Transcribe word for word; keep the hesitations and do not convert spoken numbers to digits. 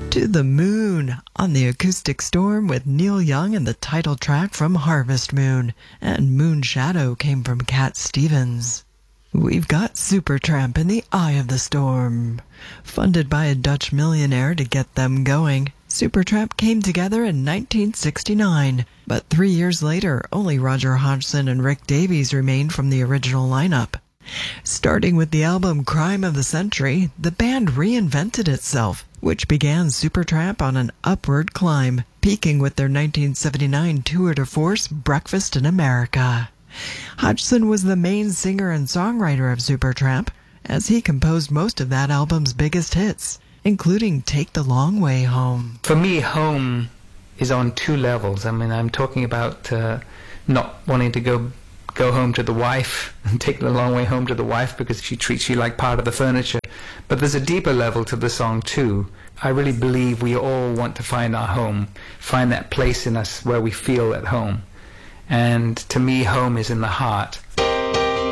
To the Moon on the Acoustic Storm with Neil Young and the title track from Harvest Moon, and Moon Shadow came from Cat Stevens. We've got Supertramp in the Eye of the Storm. Funded by a Dutch millionaire to get them going, Supertramp came together in nineteen sixty-nine, but three years later only Roger Hodgson and Rick Davies remained from the original lineup. Starting with the album Crime of the Century, the band reinvented itself, which began Supertramp on an upward climb, peaking with their nineteen seventy-nine tour de force Breakfast in America. Hodgson was the main singer and songwriter of Supertramp, as he composed most of that album's biggest hits, including Take the Long Way Home. For me, home is on two levels. I mean, I'm talking about uh, not wanting to go go home to the wife and take the long way home to the wife because she treats you like part of the furniture. But there's a deeper level to the song too. I really believe we all want to find our home, find that place in us where we feel at home. And to me, home is in the heart.